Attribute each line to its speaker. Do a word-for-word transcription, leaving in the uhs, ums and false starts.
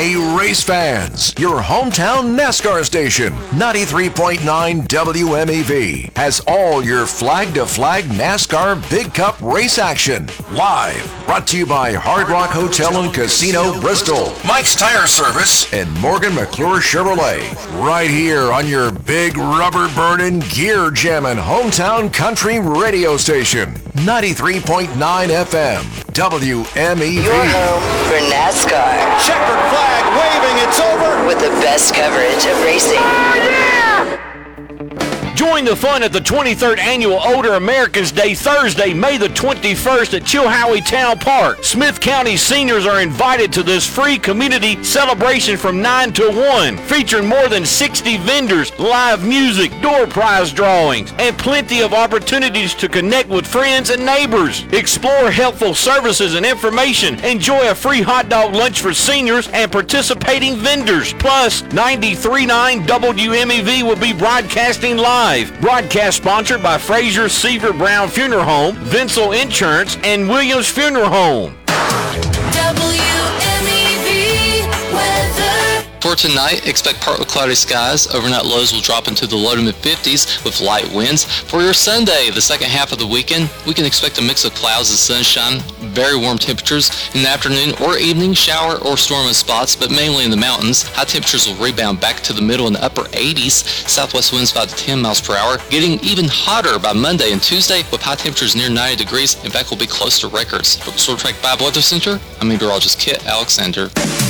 Speaker 1: Hey race fans, your hometown NASCAR station, ninety-three point nine W M E V, has all your flag-to-flag NASCAR Big Cup race action. Live, brought to you by Hard Rock Hotel and Casino Bristol, Mike's Tire Service, and Morgan McClure Chevrolet. Right here on your big rubber-burning, gear-jamming hometown country radio station, ninety-three point nine F M, W M E V.
Speaker 2: Your home for NASCAR.
Speaker 3: Checkered flag waving, it's over.
Speaker 2: With the best coverage of racing. Oh, yeah!
Speaker 4: Join the fun at the twenty-third Annual Older Americans Day, Thursday, May the twenty-first at Chilhowie Town Park. Smith County seniors are invited to this free community celebration from nine to one, featuring more than sixty vendors, live music, door prize drawings, and plenty of opportunities to connect with friends and neighbors. Explore helpful services and information. Enjoy a free hot dog lunch for seniors and participating vendors. Plus, ninety-three point nine W M E V will be broadcasting live. Broadcast sponsored by Fraser Seaver Brown Funeral Home, Vinsel Insurance, and Williams Funeral Home.
Speaker 5: W M E V weather.
Speaker 6: For tonight, expect partly cloudy skies. Overnight lows will drop into the low to mid-fifties with light winds. For your Sunday, the second half of the weekend, we can expect a mix of clouds and sunshine. Very warm temperatures in the afternoon or evening, shower or storm in spots, but mainly in the mountains. High temperatures will rebound back to the middle and upper eighties. Southwest winds five to ten miles per hour, getting even hotter by Monday and Tuesday with high temperatures near ninety degrees. In fact, will be close to records. For the Sword Track five Weather Center, I'm meteorologist Kit Alexander.